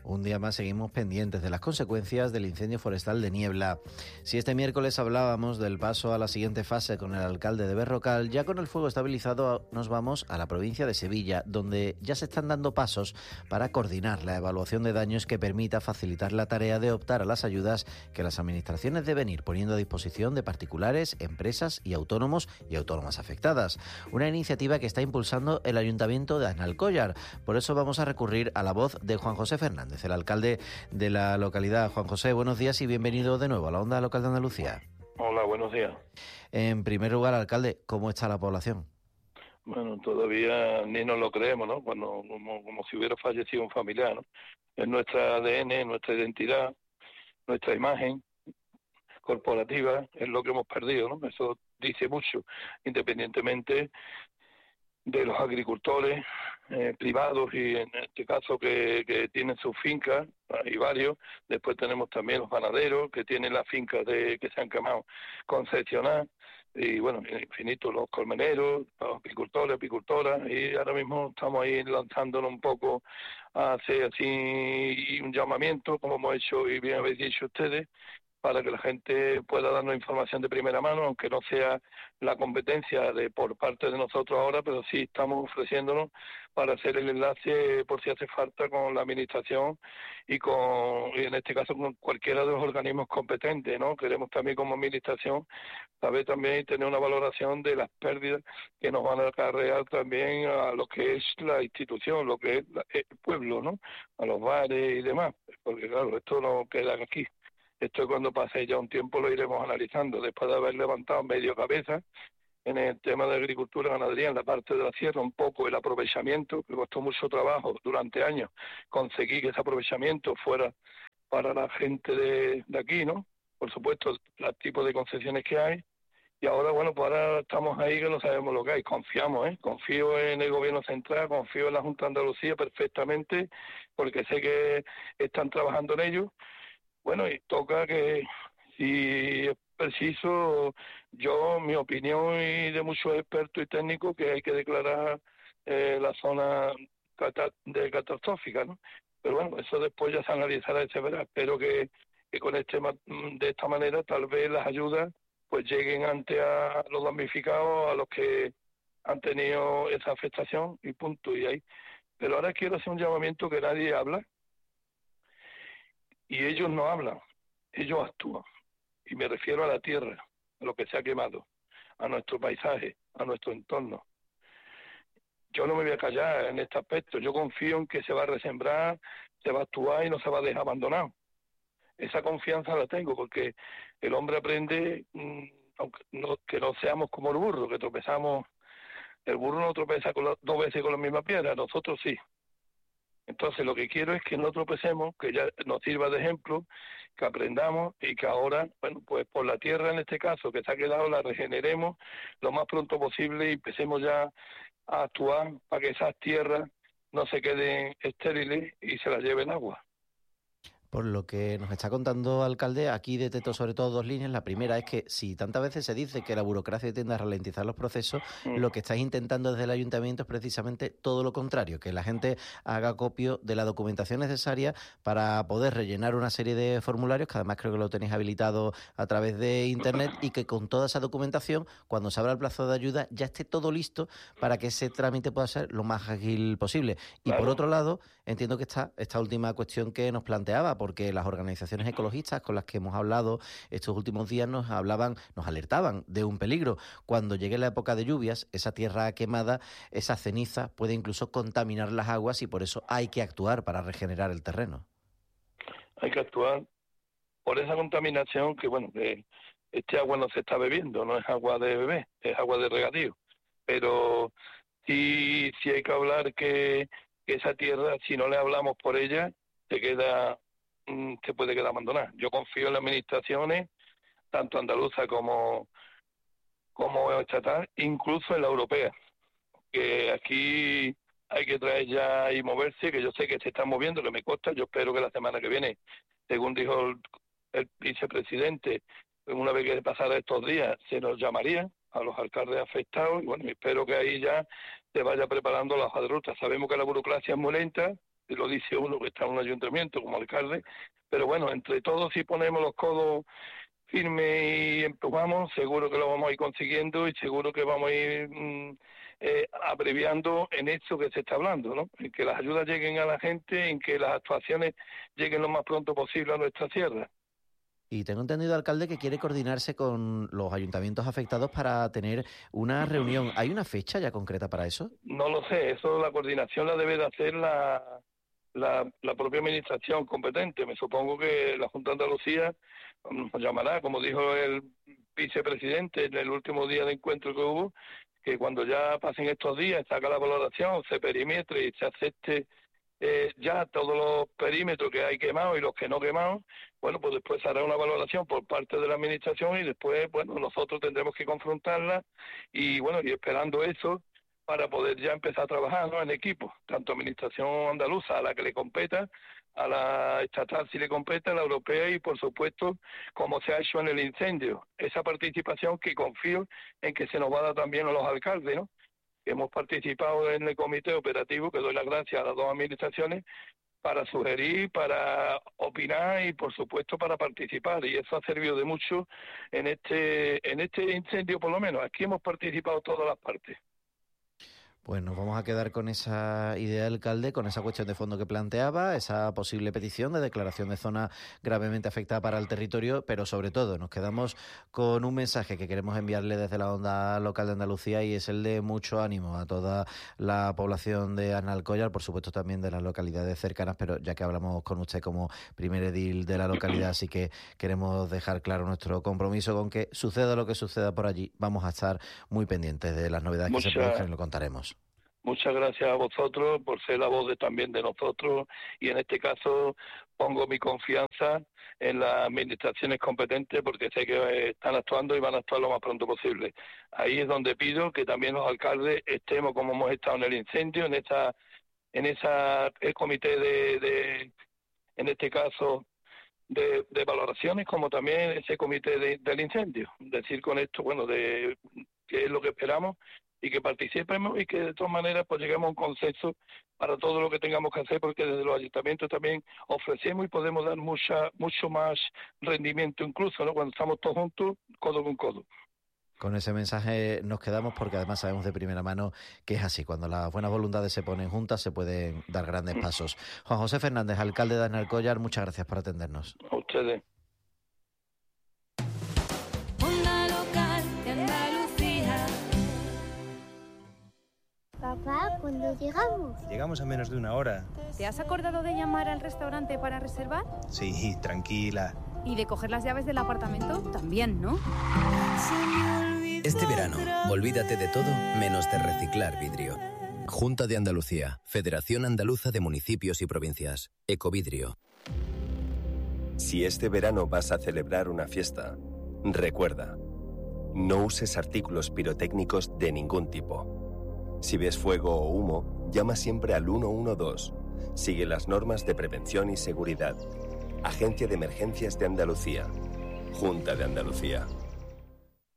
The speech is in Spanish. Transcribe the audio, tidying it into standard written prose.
Un día más seguimos pendientes de las consecuencias del incendio forestal de Niebla. Si este miércoles hablábamos del paso a la siguiente fase con el alcalde de Berrocal, ya con el fuego estabilizado nos vamos a la provincia de Sevilla, donde ya se están dando pasos para coordinar la evaluación de daños que permita facilitar la tarea de optar a las ayudas que las administraciones deben ir poniendo a disposición de particulares, empresas y autónomos y autónomas afectadas. Una iniciativa que está impulsando el Ayuntamiento de Aznalcóllar. Por eso vamos a recurrir a la voz de Juan José Fernández, el alcalde de la localidad. Juan José, buenos días y bienvenido de nuevo a la Onda Local de Andalucía. Hola, buenos días. En primer lugar, alcalde, ¿cómo está la población? Bueno, todavía ni nos lo creemos, ¿no? Como si hubiera fallecido un familiar, ¿no? Es nuestra ADN, nuestra identidad, nuestra imagen corporativa, es lo que hemos perdido, ¿no? Eso dice mucho, independientemente de los agricultores privados y en este caso que tienen sus fincas, hay varios. Después tenemos también los ganaderos que tienen las fincas que se han quemado concesionadas, y bueno, infinitos los colmeneros, los apicultores, apicultoras, y ahora mismo estamos ahí lanzándonos un poco a hacer así un llamamiento, como hemos hecho y bien habéis dicho ustedes, para que la gente pueda darnos información de primera mano, aunque no sea la competencia por parte de nosotros ahora, pero sí estamos ofreciéndonos para hacer el enlace por si hace falta con la administración y en este caso con cualquiera de los organismos competentes, ¿no? Queremos también como administración saber también y tener una valoración de las pérdidas que nos van a acarrear también a lo que es la institución, lo que es el pueblo, ¿no? A los bares y demás, porque claro, esto no queda aquí. Esto cuando pase ya un tiempo lo iremos analizando, después de haber levantado medio cabeza en el tema de agricultura y ganadería, en la parte de la sierra, un poco el aprovechamiento, que costó mucho trabajo durante años conseguir que ese aprovechamiento fuera para la gente de aquí, ¿no? Por supuesto, el tipo de concesiones que hay. Y ahora, bueno, pues ahora estamos ahí que no sabemos lo que hay. Confiamos, confío en el gobierno central, confío en la Junta de Andalucía perfectamente, porque sé que están trabajando en ello. Bueno, y toca que, si es preciso, mi opinión y de muchos expertos y técnicos, que hay que declarar la zona catastrófica, ¿no? Pero bueno, eso después ya se analizará y se verá. Espero que con de esta manera tal vez las ayudas pues lleguen ante a los damnificados, a los que han tenido esa afectación y punto, y ahí. Pero ahora quiero hacer un llamamiento que nadie habla. Y ellos no hablan, ellos actúan. Y me refiero a la tierra, a lo que se ha quemado, a nuestro paisaje, a nuestro entorno. Yo no me voy a callar en este aspecto. Yo confío en que se va a resembrar, se va a actuar y no se va a dejar abandonado. Esa confianza la tengo, porque el hombre aprende, aunque que no seamos como el burro, que tropezamos. El burro no tropeza dos veces con la misma piedra, nosotros sí. Entonces lo que quiero es que no tropecemos, que ya nos sirva de ejemplo, que aprendamos y que ahora, bueno, pues por la tierra en este caso que se ha quedado, la regeneremos lo más pronto posible y empecemos ya a actuar para que esas tierras no se queden estériles y se las lleve el agua. Por lo que nos está contando, alcalde, aquí detecto sobre todo dos líneas. La primera es que si tantas veces se dice que la burocracia tiende a ralentizar los procesos, lo que estáis intentando desde el ayuntamiento es precisamente todo lo contrario, que la gente haga acopio de la documentación necesaria para poder rellenar una serie de formularios, que además creo que lo tenéis habilitado a través de internet, y que con toda esa documentación, cuando se abra el plazo de ayuda, ya esté todo listo para que ese trámite pueda ser lo más ágil posible. Y Claro. por otro lado, entiendo que esta última cuestión que nos planteaba, porque las organizaciones ecologistas con las que hemos hablado estos últimos días nos alertaban de un peligro. Cuando llegue la época de lluvias, esa tierra quemada, esa ceniza puede incluso contaminar las aguas y por eso hay que actuar para regenerar el terreno. Hay que actuar por esa contaminación que, bueno, que este agua no se está bebiendo, no es agua de beber, es agua de regadío. Pero sí hay que hablar que esa tierra, si no le hablamos por ella, se puede quedar abandonada. Yo confío en las administraciones, tanto andaluza como estatal, incluso en la europea, que aquí hay que traer ya y moverse, que yo sé que se están moviendo, que me consta. Yo espero que la semana que viene, según dijo el vicepresidente, una vez que pasara estos días, se nos llamaría a los alcaldes afectados, y bueno, espero que ahí ya se vaya preparando la hoja de ruta. Sabemos que la burocracia es muy lenta, lo dice uno que está en un ayuntamiento como alcalde, pero bueno, entre todos si ponemos los codos firmes y empujamos, seguro que lo vamos a ir consiguiendo y seguro que vamos a ir abreviando en esto que se está hablando, ¿no? En que las ayudas lleguen a la gente, en que las actuaciones lleguen lo más pronto posible a nuestra sierra. Y tengo entendido, alcalde, que quiere coordinarse con los ayuntamientos afectados para tener una reunión. ¿Hay una fecha ya concreta para eso? No lo sé, eso la coordinación la debe de hacer la propia administración competente. Me supongo que la Junta de Andalucía nos llamará, como dijo el vicepresidente en el último día de encuentro que hubo, que cuando ya pasen estos días, saca la valoración, se perimetre y se acepte ya todos los perímetros que hay quemados y los que no quemados, bueno, pues después se hará una valoración por parte de la administración y después, bueno, nosotros tendremos que confrontarla y, bueno, y esperando eso para poder ya empezar a trabajar, ¿no?, en equipo, tanto administración andaluza a la que le competa, a la estatal si le compete, a la europea y, por supuesto, como se ha hecho en el incendio, esa participación que confío en que se nos va a dar también a los alcaldes, ¿no?, que hemos participado en el comité operativo, que doy las gracias a las dos administraciones, para sugerir, para opinar y, por supuesto, para participar. Y eso ha servido de mucho en este incendio, por lo menos. Aquí hemos participado todas las partes. Pues nos vamos a quedar con esa idea, alcalde, con esa cuestión de fondo que planteaba, esa posible petición de declaración de zona gravemente afectada para el territorio, pero sobre todo nos quedamos con un mensaje que queremos enviarle desde la onda local de Andalucía y es el de mucho ánimo a toda la población de Arnalcollar, por supuesto también de las localidades cercanas, pero ya que hablamos con usted como primer edil de la localidad, así que queremos dejar claro nuestro compromiso con que suceda lo que suceda por allí, vamos a estar muy pendientes de las novedades que se produzcan y lo contaremos. Muchas gracias a vosotros por ser la voz también de nosotros y en este caso pongo mi confianza en las administraciones competentes porque sé que están actuando y van a actuar lo más pronto posible. Ahí es donde pido que también los alcaldes estemos como hemos estado en el incendio, en el comité de en este caso de valoraciones, como también ese comité del incendio. Decir con esto, bueno, de qué es lo que esperamos y que participemos y que de todas maneras pues lleguemos a un consenso para todo lo que tengamos que hacer, porque desde los ayuntamientos también ofrecemos y podemos dar mucho más rendimiento incluso, ¿no?, cuando estamos todos juntos, codo con codo. Con ese mensaje nos quedamos porque además sabemos de primera mano que es así. Cuando las buenas voluntades se ponen juntas se pueden dar grandes pasos. Juan José Fernández, alcalde de Arnalcollar, muchas gracias por atendernos. A ustedes. Papá, ¿cuándo llegamos? Llegamos a menos de una hora. ¿Te has acordado de llamar al restaurante para reservar? Sí, tranquila. ¿Y de coger las llaves del apartamento? También, ¿no? Este verano, olvídate de todo menos de reciclar vidrio. Junta de Andalucía, Federación Andaluza de Municipios y Provincias, Ecovidrio. Si este verano vas a celebrar una fiesta, recuerda, no uses artículos pirotécnicos de ningún tipo. Si ves fuego o humo, llama siempre al 112. Sigue las normas de prevención y seguridad. Agencia de Emergencias de Andalucía. Junta de Andalucía.